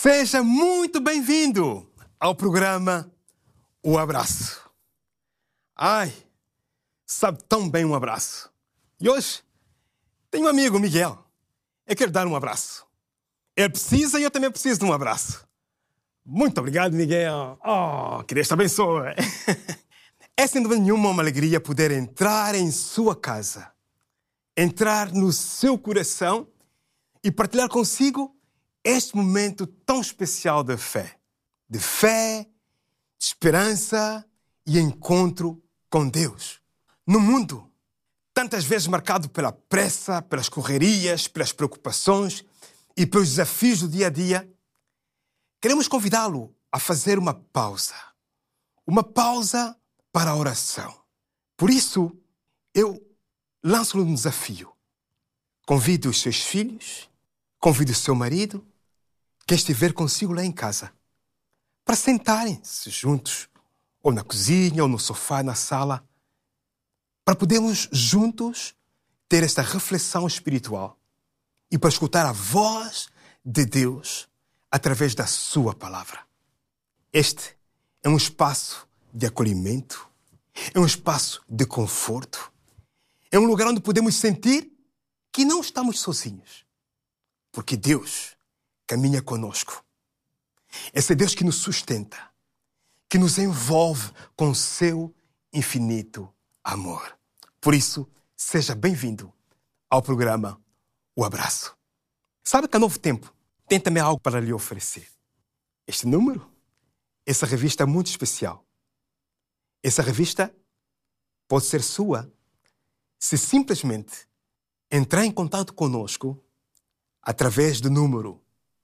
Seja muito bem-vindo ao programa O Abraço. Ai, sabe tão bem um abraço. E hoje tenho um amigo, Miguel. Eu quero dar um abraço. Ele precisa e eu também preciso de um abraço. Muito obrigado, Miguel. Oh, que Deus te abençoe. É sem dúvida nenhuma uma alegria poder entrar em sua casa, entrar no seu coração e partilhar consigo este momento tão especial de fé, de esperança e encontro com Deus. No mundo, tantas vezes marcado pela pressa, pelas correrias, pelas preocupações e pelos desafios do dia a dia, queremos convidá-lo a fazer uma pausa para a oração. Por isso, eu lanço-lhe um desafio. Convide os seus filhos, convide o seu marido, que estiver consigo lá em casa, para sentarem-se juntos, ou na cozinha, ou no sofá, na sala, para podermos juntos ter esta reflexão espiritual e para escutar a voz de Deus através da sua palavra. Este é um espaço de acolhimento, é um espaço de conforto, é um lugar onde podemos sentir que não estamos sozinhos, porque Deus caminha conosco. Esse é Deus que nos sustenta, que nos envolve com o seu infinito amor. Por isso, seja bem-vindo ao programa O Abraço. Sabe que a Novo Tempo tem também algo para lhe oferecer. Este número, essa revista é muito especial. Essa revista pode ser sua se simplesmente entrar em contato conosco através do número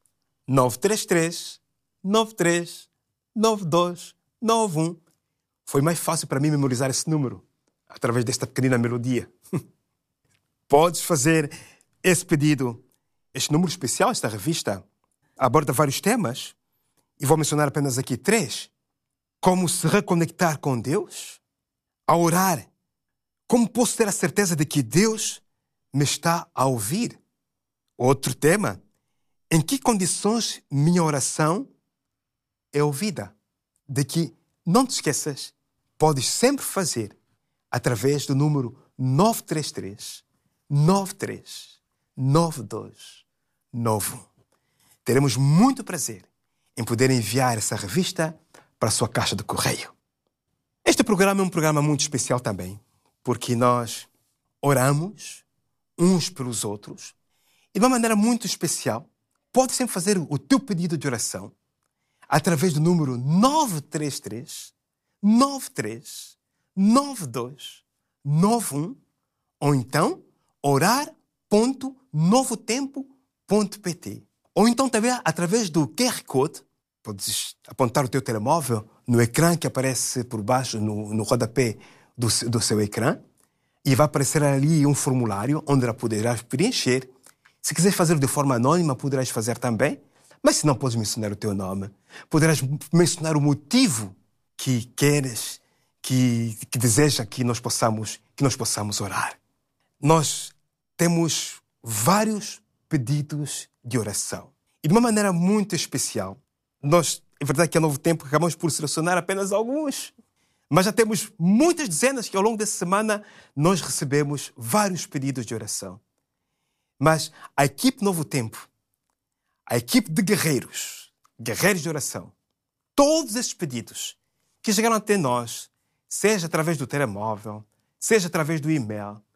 933 93 92 91. Foi mais fácil para mim memorizar esse número através desta pequenina melodia. Podes fazer esse pedido. Este número especial, esta revista, aborda vários temas e vou mencionar apenas aqui 3. Como se reconectar com Deus, a orar. Como posso ter a certeza de que Deus me está a ouvir? Outro tema, em que condições minha oração é ouvida? De que, não te esqueças, podes sempre fazer através do número 933 93 92 91. Teremos muito prazer em poder enviar essa revista para a sua caixa de correio. Este programa é um programa muito especial também, porque nós oramos uns pelos outros e de uma maneira muito especial. Pode sempre fazer o teu pedido de oração através do número 933 93 92 91 ou então orar.novotempo.pt ou então também através do QR Code. Podes apontar o teu telemóvel no ecrã que aparece por baixo, no rodapé do seu ecrã, e vai aparecer ali um formulário onde poderás preencher. Se quiseres fazer de forma anônima, poderás fazer também. Mas se não, podes mencionar o teu nome. Poderás mencionar o motivo que queres, que deseja que nós possamos orar. Nós temos vários pedidos de oração. E de uma maneira muito especial, nós, é verdade que há Novo Tempo acabamos por selecionar apenas alguns, mas já temos muitas dezenas que ao longo dessa semana nós recebemos vários pedidos de oração. Mas a equipe Novo Tempo, a equipe de guerreiros de oração, todos esses pedidos que chegaram até nós, seja através do telemóvel, seja através do e-mail,